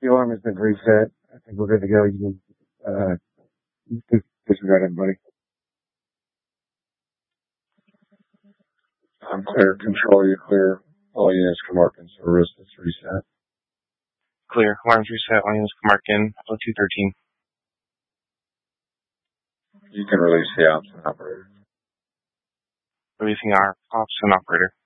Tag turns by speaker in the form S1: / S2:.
S1: The alarm has been reset. I think we're good to go. You can disregard everybody. I'm clear. Control, you clear. All units come mark in service. It's reset.
S2: Clear. Alarms reset. All units come mark in. 0213.
S1: You can release the ops and operator.
S2: Releasing our ops and operator.